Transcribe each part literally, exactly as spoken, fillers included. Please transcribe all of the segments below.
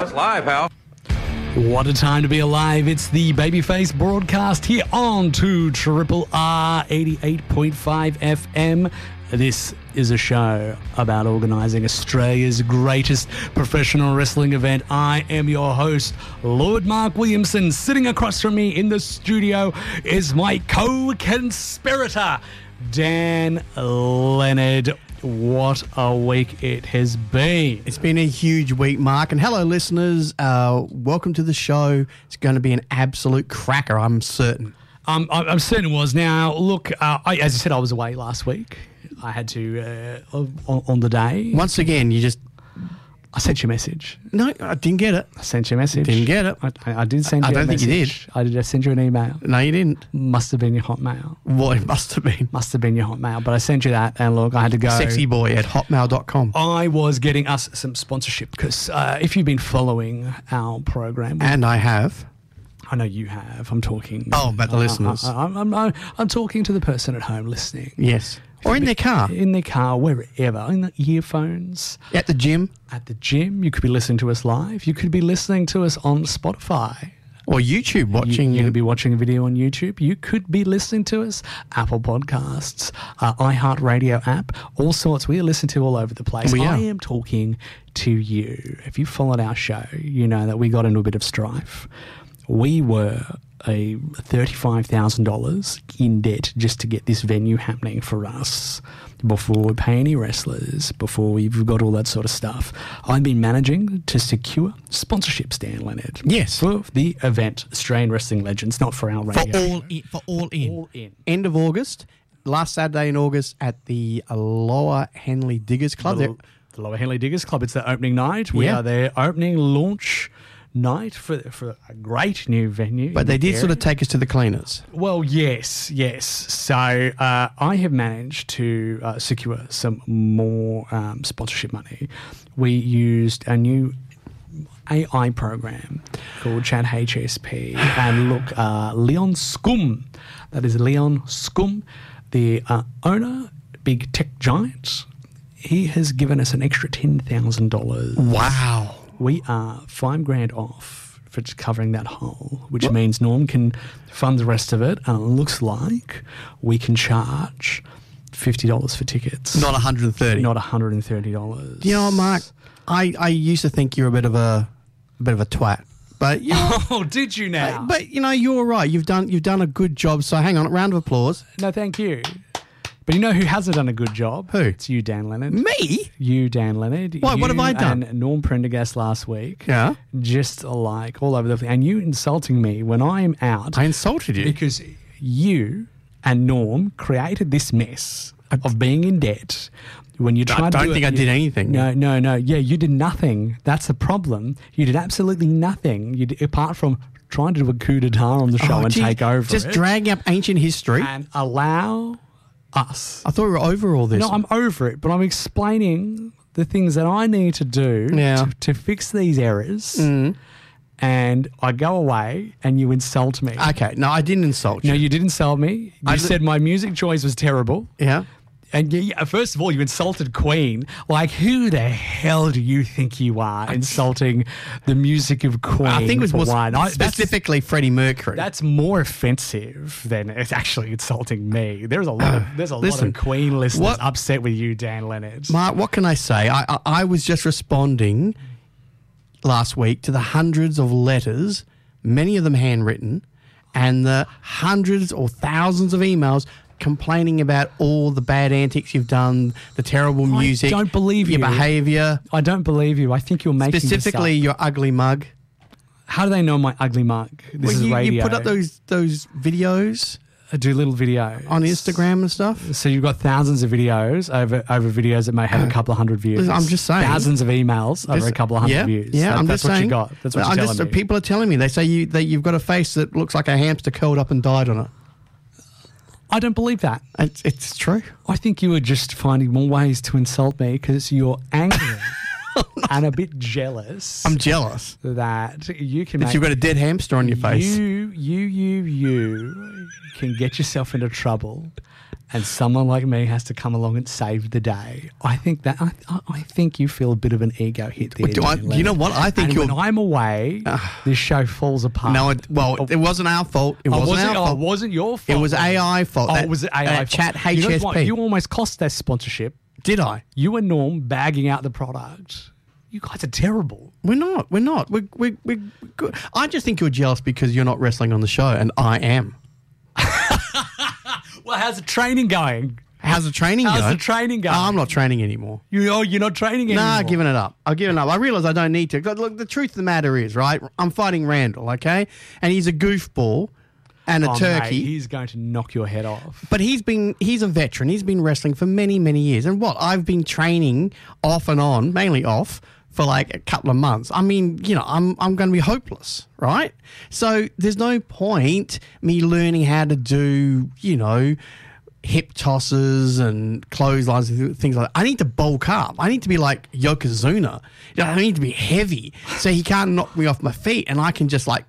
it's live, pal. What a time to be alive. It's the Babyface broadcast here on to Triple R eighty-eight point five F M. This is a show about organising Australia's greatest professional wrestling event. I am your host, Lord Mark Williamson. Sitting across from me in the studio is my co-conspirator, Dan Leonard. What a week it has been. It's been a huge week, Mark. And hello, listeners. Uh, welcome to the show. It's going to be an absolute cracker, I'm certain. Um, I, I'm certain it was. Now, look, uh, I, as you said, I was away last week. I had to, uh, on, on the day. Once again, you just... I sent you a message. No, I didn't get it. I sent you a message. Didn't get it. I, I, I did send you I a don't message. think you did. I did. I sent you an email. No, you didn't. Must have been your Hotmail. Well, it must have been. Must have been your Hotmail. But I sent you that, and look, I had to go. Sexyboy at hotmail dot com. I was getting us some sponsorship because uh, if you've been following our program, And I have. I know you have. I'm talking. Oh, about the uh, listeners. I, I, I'm, I'm, I'm talking to the person at home listening. Yes. Or in their car. In their car, wherever, in the earphones. At the gym. At the gym. You could be listening to us live. You could be listening to us on Spotify. Or YouTube watching. You, you could be watching a video on YouTube. You could be listening to us, Apple Podcasts, uh, iHeartRadio app, all sorts. We are listened to all over the place. We are. I am talking to you. If you followed our show, you know that we got into a bit of strife. We were a thirty-five thousand dollars in debt just to get this venue happening for us before we pay any wrestlers, before we've got all that sort of stuff. I've been managing to secure sponsorships, Dan Leonard. Yes. For the event, Australian Wrestling Legends, not for our For radio. all in. For all in. All in. End of August. Last Saturday in August at the Lower Henley Diggers Club. The, the Lower Henley Diggers Club. It's the opening night. We Yeah. are their opening launch night for for a great new venue. But in they the did sort of area. take us to the cleaners. Well, yes, yes. So uh, I have managed to uh, secure some more um, sponsorship money. We used a new A I program called Chat H S P. And look, uh, Leon Scum, that is Leon Scum, the uh, owner, big tech giant, he has given us an extra ten thousand dollars. Wow. We are five grand off for just covering that hole, which means Norm can fund the rest of it. And it looks like we can charge fifty dollars for tickets. Not one hundred thirty. Not one hundred thirty dollars. You know what, Mark? I, I used to think you're a bit of a, a bit of a twat. But you know, Oh, did you now? but you know, you're right. You've done you've done a good job. So hang on, a round of applause. No, thank you. But you know who hasn't done a good job? Who? It's you, Dan Leonard. Me? You, Dan Leonard. Why, what You have I done? And Norm Prendergast last week. Yeah. Just like all over the place. And you insulting me when I'm out. I insulted you. Because you and Norm created this mess of being in debt. When you tried I to don't do think it, I you- did anything. No, no, no. Yeah, you did nothing. That's the problem. You did absolutely nothing. You did, apart from trying to do a coup d'etat on the show Oh, and gee, take over Just it dragging up ancient history. and allow us. I thought we were over all this. No, I'm over it, but I'm explaining the things that I need to do Yeah. to, to fix these errors. Mm. And I go away and you insult me. Okay, no, I didn't insult you. No, you didn't insult me. You I li- said my music choice was terrible. Yeah. And you, yeah, first of all, you insulted Queen. Like, who the hell do you think you are insulting the music of Queen? I think it was for more one? I- that's- specifically Freddie Mercury. That's more offensive than it's actually insulting me. There's a lot of there's a Listen, lot of Queen listeners what- upset with you, Dan Leonard. Mark, what can I say? I, I, I was just responding last week to the hundreds of letters, many of them handwritten, and the hundreds or thousands of emails complaining about all the bad antics you've done, the terrible music. don't believe your you. behaviour, I don't believe you. I think you're making specifically this your ugly mug. up. How do they know my ugly mug? This Well, is you, radio. you put up those those videos I do little videos on Instagram and stuff. So you've got thousands of videos over over videos that may have a couple of hundred views. Listen, I'm just saying. Thousands of emails over a couple of hundred yeah, views. Yeah, That- I'm that's just what saying. you got. That's what I'm you're just, telling me. People are telling me. They say you that you've got a face that looks like a hamster curled up and died on it. I don't believe that. It's, it's true. I think you were just finding more ways to insult me because you're angry and a bit jealous I'm jealous that you can that make you've got a dead hamster on your face. You, you, you, you can get yourself into trouble and someone like me has to come along and save the day. I think that I, I- I think you feel a bit of an ego hit there. Do I- Dan you know Leonard. what? I think and you're- when I'm away, this show falls apart. No, it, well, it wasn't our fault. It Oh, wasn't was our it? Oh, fault. it wasn't your fault. It was A I fault. Oh, That- was it A I that fault? Chat You know H S P. what? You almost cost that sponsorship. Did I? You and Norm bagging out the product. You guys are terrible. We're not. We're not. We're, we're, we're good. I just think you're jealous because you're not wrestling on the show, and I am. Well, how's the training going? How's the training How's going? the training going? Oh, I'm not training anymore. You, oh, you're not training anymore. Nah, giving it up. I've given up. I realise I don't need to. 'Cause look, the truth of the matter is, right, I'm fighting Randall, okay? And he's a goofball and a Oh, turkey. mate, he's going to knock your head off. But he's been he's a veteran. He's been wrestling for many, many years. And what? I've been training off and on, mainly off, for like a couple of months. I mean, you know, I'm I'm going to be hopeless, right? So there's no point me learning how to do, you know, hip tosses and clotheslines and things like that. I need to bulk up. I need to be like Yokozuna. You know, I need to be heavy so he can't knock me off my feet and I can just like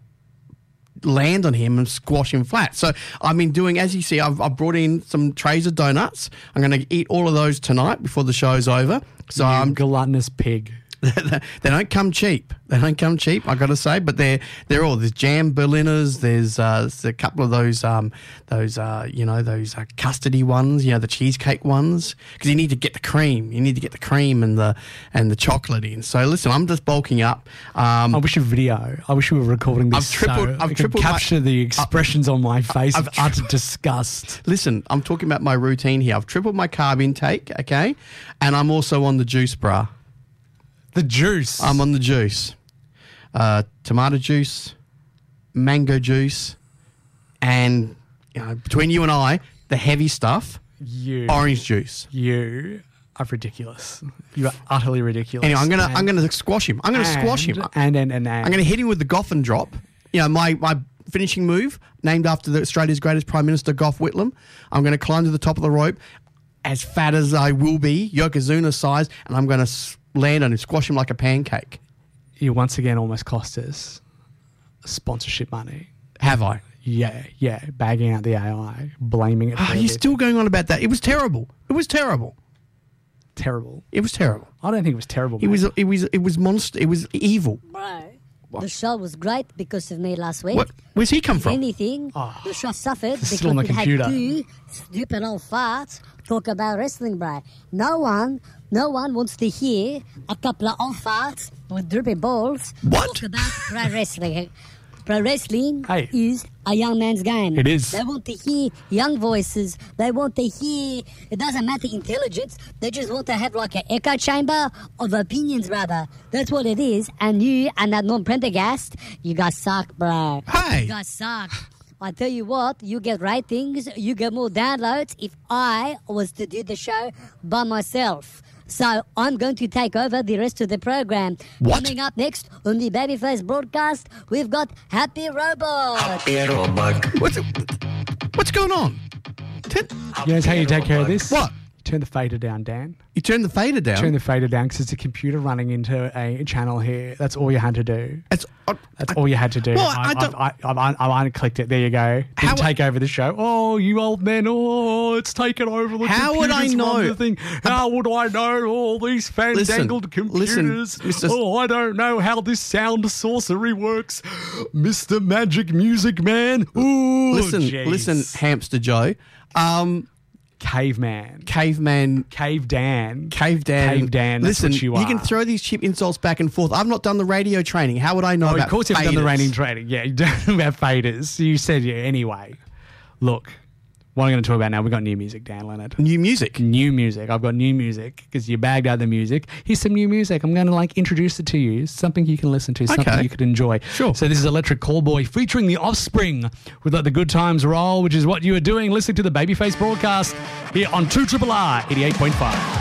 land on him and squash him flat. So I've been doing, as you see, I've, I've brought in some trays of donuts. I'm going to eat all of those tonight before the show's over. So You I'm gluttonous pig. they don't come cheap. They don't come cheap, I got to say. But they're they're all there's jam Berliners. There's, uh, there's a couple of those um those uh you know those uh, custardy ones. You know the cheesecake ones because you need to get the cream. You need to get the cream and the and the chocolate in. So listen, I'm just bulking up. Um, I wish you video. I wish you were recording this. I've tripled- So I've I could tripled my- capture the expressions on my face I've of utter disgust. Listen, I'm talking about my routine here. I've tripled my carb intake, okay, and I'm also on the juice bra. The juice. I'm on the juice. Uh, tomato juice, mango juice, and you know, between you and I, the heavy stuff, you. orange juice. You are ridiculous. You are utterly ridiculous. Anyway, I'm gonna And- I'm gonna squash him. I'm gonna squash him. And and and, and I'm gonna hit him with the Goffin drop. You know, my my finishing move, named after the Australia's greatest Prime Minister, Gough Whitlam. I'm gonna climb to the top of the rope, as fat as I will be, Yokozuna size, and I'm gonna s- land on him, squash him like a pancake. You once again almost cost us sponsorship money. Have I? Yeah, yeah. Bagging out the A I, blaming it. For Oh, you're everything. still going on about that. It was terrible. It was terrible. terrible. It was terrible. I don't think it was terrible. It mate. was it was it was monster. It was evil. Bro, the show was great because of me last week. What? Where's he come If from? anything, the show suffered It's because still on the it computer. had two stupid old farts talk about wrestling, bro. No one, no one wants to hear a couple of old farts with droopy balls What? talk about pro wrestling. Pro wrestling Hey. is a young man's game. It is. They want to hear young voices. They want to hear, it doesn't matter intelligence. They just want to have like an echo chamber of opinions, brother. That's what it is. And you and that non-Prendergast, you guys suck, bro. Hey. You guys suck. I tell you what, you get ratings, you get more downloads if I was to do the show by myself. So I'm going to take over the rest of the program. What? Coming up next on the Babyface broadcast, we've got Happy Robot. What's what's going on? Turn, You know how you take care of this? What? You turn the fader down, Dan. you turn the fader down. Turn the fader down because it's a computer running into a channel here. That's all you had to do. It's, uh, That's I- all you had to do. Well, I I, don't- I, I, I, I, I clicked it. There you go. Didn't How- take over the show. Oh, you old man. Oh, it's taken over. The How would I computers run know? the thing. How would I know all these fandangled Listen, listen, computers? Mister S- Oh, I don't know how this sound sorcery works. Mister Magic Music Man. Ooh, listen, jeez. listen, Hamster Joe. Um, Caveman. caveman, Cave Dan. cave Dan. Cave Dan. That's Listen, what you are. can throw these cheap insults back and forth. I've not done the radio training. How would I know Oh, about of course you haven't done the faders? raining training. Yeah, you don't know about faders. You said yeah anyway. Look, what I'm going to talk about now, we've got new music, Dan Leonard. New music. New music. I've got new music because you bagged out the music. Here's some new music. I'm going to like introduce it to you. Something you can listen to, something Okay. you could enjoy. Sure. So this is Electric Callboy featuring The Offspring with Let the Good Times Roll, which is what you are doing listening to the Babyface broadcast here on two R R R eighty-eight point five.